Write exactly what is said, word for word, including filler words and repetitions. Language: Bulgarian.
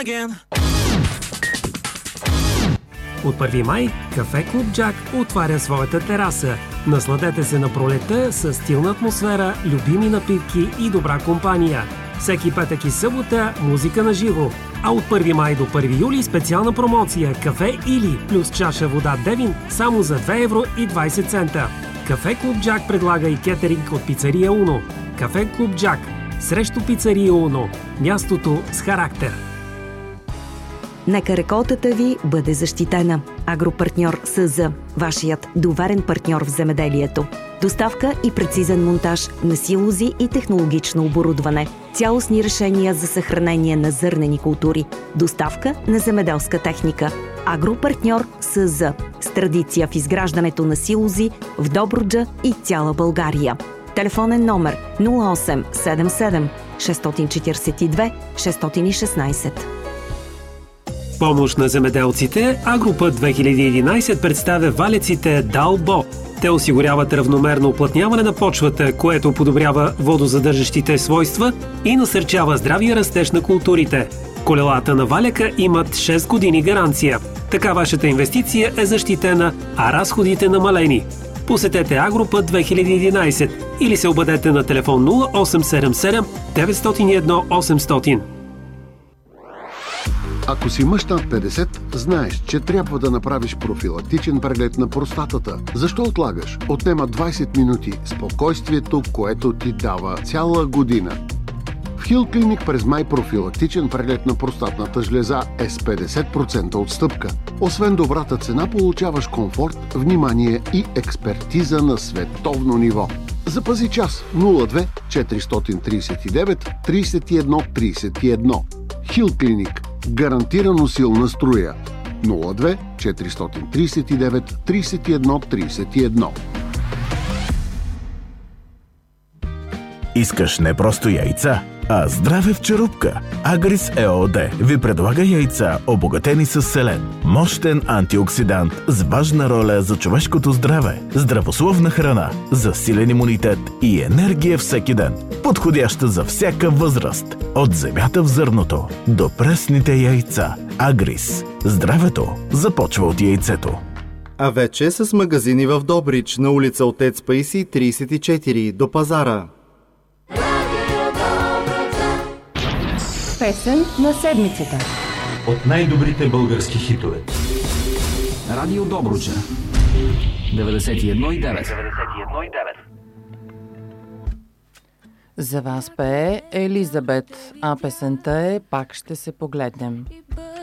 again. От първи май Кафе Клуб Джак отваря своята тераса. Насладете се на пролета с стилна атмосфера, любими напитки и добра компания. Всеки петък и събота музика на живо. А от първи май до първи юли специална промоция кафе Или плюс чаша вода Девин само за две евро и двайсет цента. Кафе Клуб Джак предлага и кетеринг от пицария Уно. Кафе Клуб Джак срещу пицария Уно. Мястото с характер. Нека реколтата ви бъде защитена. Агропартньор СЗ, вашият доверен партньор в земеделието. Доставка и прецизен монтаж на силози и технологично оборудване. Цялостни решения за съхранение на зърнени култури. Доставка на земеделска техника. Агропартньор СЗ. С традиция в изграждането на силози в Добруджа и цяла България. Телефонен номер нула осем седем седем шест четири две шест едно шест. Помощ на земеделците, Агропът две хиляди и единайсет представя валеците Далбо. Те осигуряват равномерно уплътняване на почвата, което подобрява водозадържащите свойства и насърчава здравия растеж на културите. Колелата на валяка имат шест години гаранция. Така вашата инвестиция е защитена, а разходите намалени. Посетете Агропът две хиляди и единайсет или се обадете на телефон нула осем седем седем девет зero едно осемстотин. Ако си мъж над петдесет, знаеш, че трябва да направиш профилактичен преглед на простатата. Защо отлагаш? Отнема двайсет минути спокойствието, което ти дава цяла година. В Хил Клиник през май профилактичен преглед на простатната жлеза е с петдесет процента отстъпка. Освен добрата цена, получаваш комфорт, внимание и експертиза на световно ниво. Запази час нула две четиристотин трийсет и девет трийсет и едно трийсет и едно. Хил Клиник. Гарантирано силна струя. нула две четиристотин трийсет и девет трийсет и едно трийсет и едно. Искаш не просто яйца, а здраве в черупка. Агрис ЕООД ви предлага яйца, обогатени с селен. Мощен антиоксидант с важна роля за човешкото здраве. Здравословна храна, засилен имунитет и енергия всеки ден. Подходяща за всяка възраст. От земята в зърното до пресните яйца. Агрис. Здравето започва от яйцето. А вече с магазини в Добрич, на улица Отец Паисий трийсет и четири, до пазара. Песен на седмицата. От най-добрите български хитове. Радио Добруджа. деветдесет и едно и девет. За вас пее Елизабет, а песента е "Пак ще се погледнем".